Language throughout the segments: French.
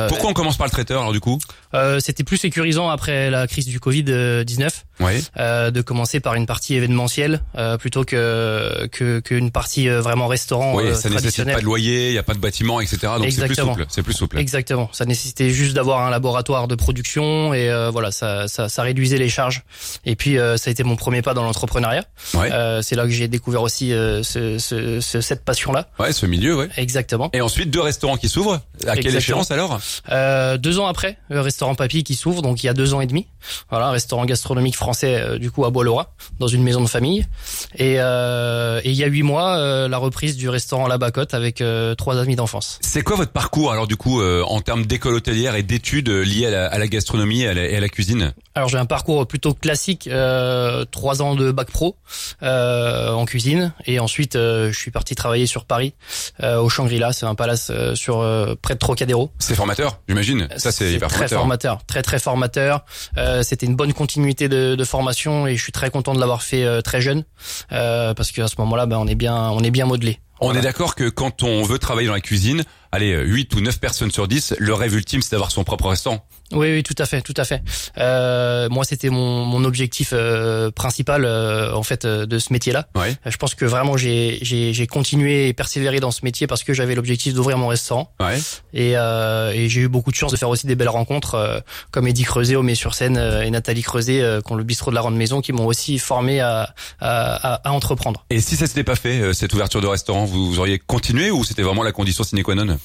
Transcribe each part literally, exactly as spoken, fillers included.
Euh, Pourquoi on commence par le traiteur alors du coup? euh, C'était plus sécurisant après la crise du covid dix-neuf, Oui. euh, de commencer par une partie événementielle euh, plutôt que que qu'une partie euh, vraiment restaurant. Oui, euh, ça nécessite pas de loyer, il y a pas de bâtiment, et cetera. Donc c'est plus Exactement. souple. C'est plus souple. Exactement. Ça nécessitait juste d'avoir un laboratoire de production et euh, voilà, ça, ça ça réduisait les charges. Et puis euh, ça a été mon premier pas dans l'entrepreneuriat. Ouais. Euh, c'est là que j'ai découvert aussi euh, ce, ce, ce cette passion-là. Ouais, ce milieu, ouais. Exactement. Et ensuite deux restaurants qui s'ouvrent. À quelle Exactement. échéance alors? Euh, deux ans après, le restaurant Papy qui s'ouvre, donc il y a deux ans et demi. Voilà, un restaurant gastronomique français euh, du coup à Bois-Laurent, dans une maison de famille. Et, euh, et il y a huit mois, euh, la reprise du restaurant La Bacotte avec euh, trois amis d'enfance. C'est quoi votre parcours alors du coup euh, en termes d'école hôtelière et d'études euh, liées à la, à la gastronomie et à la, et à la cuisine? Alors j'ai un parcours plutôt classique, euh, trois ans de bac pro euh, en cuisine, et ensuite euh, je suis parti travailler sur Paris euh, au Shangri-La, c'est un palace euh, sur euh, près de Trocadéro. C'est formateur, j'imagine. Ça c'est hyper très formateur. formateur, très très formateur. Euh, c'était une bonne continuité de, de formation et je suis très content de l'avoir fait euh, très jeune euh, parce qu'à ce moment-là, ben on est bien, on est bien modelé. On Voilà. est d'accord que quand on veut travailler dans la cuisine, allez, huit ou neuf personnes sur dix, le rêve ultime c'est d'avoir son propre restaurant. Oui, oui, tout à fait, tout à fait. Euh, moi, c'était mon, mon objectif euh, principal euh, en fait euh, de ce métier-là. Ouais. Je pense que vraiment j'ai j'ai j'ai continué et persévéré dans ce métier parce que j'avais l'objectif d'ouvrir mon restaurant. Ouais. Et, euh, et j'ai eu beaucoup de chance de faire aussi des belles rencontres euh, comme Eddie Creuset au Met-sur-Seine euh, et Nathalie Creuset euh, qui ont le bistrot de la Rende Maison, qui m'ont aussi formé à, à, à, à entreprendre. Et si ça s'était pas fait, euh, cette ouverture de restaurant, vous, vous auriez continué ou c'était vraiment la condition sine qua non?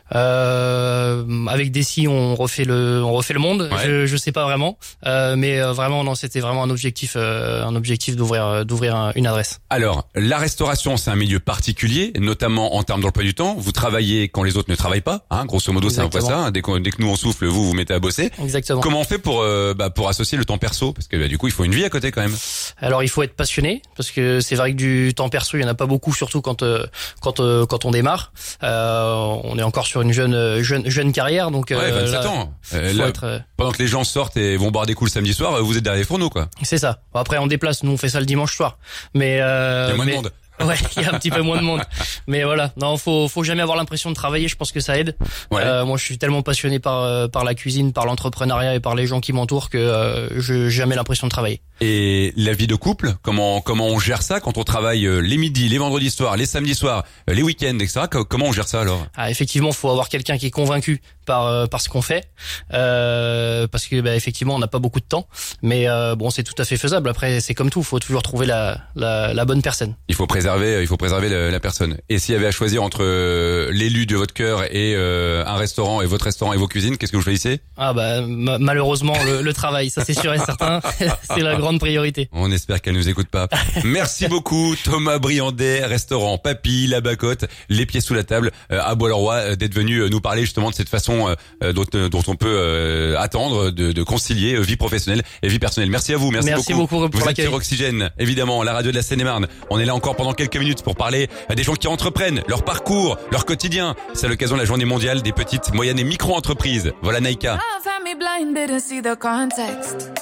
Euh, avec Dessy, on refait le on refait le monde. Ouais. Je je sais pas vraiment, euh, mais euh, vraiment non, c'était vraiment un objectif euh, un objectif d'ouvrir euh, d'ouvrir un- une adresse. Alors, la restauration, c'est un milieu particulier, notamment en termes d'emploi du temps. Vous travaillez quand les autres ne travaillent pas, hein, grosso modo, c'est un peu Exactement. ça. Dès que, dès que nous on souffle, vous vous mettez à bosser. Exactement. Comment on fait pour euh, bah, pour associer le temps perso? Parce que bah, du coup, il faut une vie à côté quand même. Alors il faut être passionné parce que c'est vrai que du temps perso, il y en a pas beaucoup, surtout quand euh, quand euh, quand on démarre. Euh, on est encore sur une jeune jeune jeune carrière, donc Ouais, euh, vingt-sept là, ans. Euh, faut là, être, euh, pendant que les gens sortent et vont boire des coups le samedi soir, euh, vous êtes derrière les fourneaux, quoi. c'est ça. Bon, après on déplace, nous on fait ça le dimanche soir, mais euh, Il y a moins mais- de monde. Ouais, il y a un petit peu moins de monde. Mais voilà, non, faut faut jamais avoir l'impression de travailler, je pense que ça aide. Ouais. Euh, moi, je suis tellement passionné par euh, par la cuisine, par l'entrepreneuriat et par les gens qui m'entourent que euh, je j'ai jamais l'impression de travailler. Et la vie de couple, comment comment on gère ça quand on travaille euh, les midis, les vendredis soirs, les samedis soirs, euh, les week-ends, et cetera. Co- Comment on gère ça alors? Ah, effectivement, faut avoir quelqu'un qui est convaincu par euh, par ce qu'on fait, euh, parce que bah, effectivement, on n'a pas beaucoup de temps. Mais euh, bon, c'est tout à fait faisable. Après, c'est comme tout, faut toujours trouver la la, la bonne personne. Il faut préserver, il faut préserver le- la personne. Et s'il y avait à choisir entre euh, l'élu de votre cœur et euh, un restaurant et votre restaurant et vos cuisines, qu'est-ce que vous choisissez? Ah bah ma- malheureusement le, le travail, ça c'est sûr et certain, c'est la grande priorité. On espère qu'elle nous écoute pas. Merci beaucoup Thomas Briandet, restaurant Papy, La Bacotte, les pieds sous la table euh, à Bois-le-Roi, euh, d'être venu euh, nous parler justement de cette façon euh, dont, euh, dont on peut euh, attendre de, de concilier euh, vie professionnelle et vie personnelle. Merci à vous, merci, Merci beaucoup pour Vous êtes l'accueil. sur Oxygène, évidemment, la radio de la Seine-et-Marne. On est là encore pendant quelques minutes pour parler à des gens qui entreprennent, leur parcours, leur quotidien. C'est à l'occasion de la journée mondiale des petites, moyennes et micro-entreprises. Voilà Naïka. Love had me blinded to see the context.